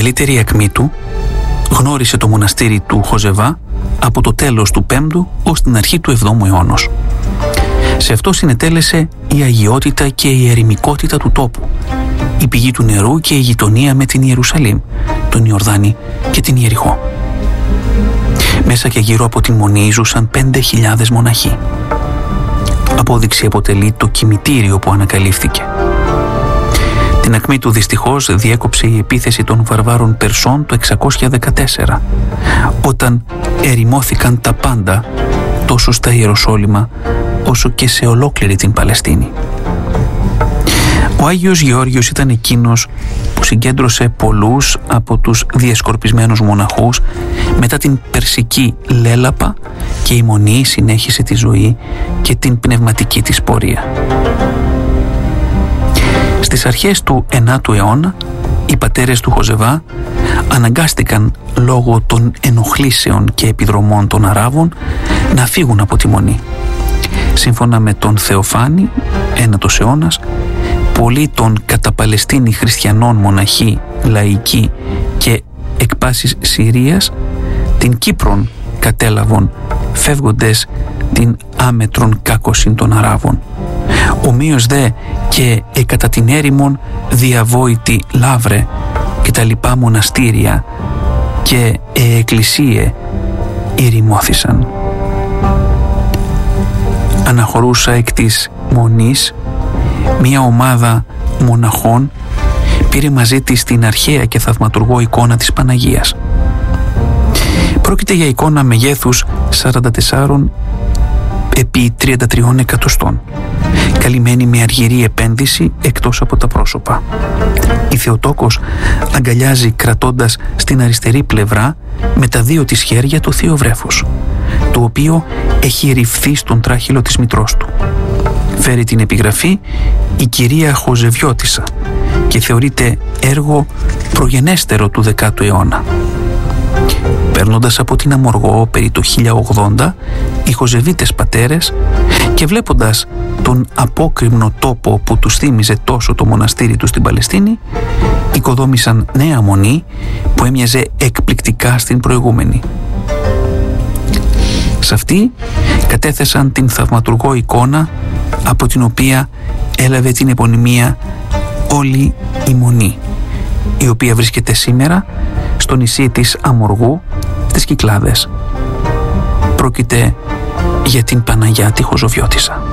μεγαλύτερη ακμή του, γνώρισε το μοναστήρι του Χοζεβά από το τέλος του 5ου ως την αρχή του 7ου αιώνος. Σε αυτό συνετέλεσε η αγιότητα και η ερημικότητα του τόπου, η πηγή του νερού και η γειτονία με την Ιερουσαλήμ, τον Ιορδάνη και την Ιεριχώ. Μέσα και γύρω από την μονή ζούσαν 5.000 μοναχοί. Απόδειξη αποτελεί το κημητήριο που ανακαλύφθηκε. Την ακμή του δυστυχώς διέκοψε η επίθεση των βαρβάρων Περσών το 614, όταν ερημώθηκαν τα πάντα τόσο στα Ιεροσόλυμα όσο και σε ολόκληρη την Παλαιστίνη. Ο Άγιος Γεώργιος ήταν εκείνος που συγκέντρωσε πολλούς από τους διασκορπισμένους μοναχούς μετά την περσική λέλαπα και η μονή συνέχισε τη ζωή και την πνευματική της πορεία. Στις αρχές του 9ου αιώνα, οι πατέρες του Χοζεβά αναγκάστηκαν λόγω των ενοχλήσεων και επιδρομών των Αράβων να φύγουν από τη μονή. Σύμφωνα με τον Θεοφάνη, 9ος αιώνας, πολλοί των κατά Παλαιστίνη χριστιανών μοναχοί, λαϊκοί και εκ πάσης Συρίας την Κύπρον κατέλαβον, φεύγοντες την άμετρον κάκωσιν των Αράβων. Ομοίως δε και κατά την έρημον διαβόητη Λαύρε και τα λοιπά μοναστήρια και εκκλησίε ηρημώθησαν. Αναχωρούσα εκ της μονής μια ομάδα μοναχών πήρε μαζί της την αρχαία και θαυματουργό εικόνα της Παναγίας. Πρόκειται για εικόνα μεγέθους 44 επί 33 εκατοστών, καλυμμένη με αργυρή επένδυση εκτός από τα πρόσωπα. Η Θεοτόκος αγκαλιάζει κρατώντας στην αριστερή πλευρά με τα δύο της χέρια το θείο βρέφος, το οποίο έχει ρυφθεί στον τράχυλο της μητρός του. Φέρει την επιγραφή «Η κυρία Χοζεβιώτισσα» και θεωρείται έργο προγενέστερο του 10ου αιώνα. Παίρνοντας από την Αμοργό περί το 1080 οι Χοζεβίτες πατέρες και βλέποντας τον απόκρημνο τόπο που τους θύμιζε τόσο το μοναστήρι του στην Παλαιστίνη, οικοδόμησαν νέα μονή που έμοιαζε εκπληκτικά στην προηγούμενη. Σε αυτή κατέθεσαν την θαυματουργό εικόνα από την οποία έλαβε την επωνυμία όλη η μονή, η οποία βρίσκεται σήμερα στο νησί της Αμοργού στις Κυκλάδες. Πρόκειται για την Παναγιά τη Χοζοβιώτισσα.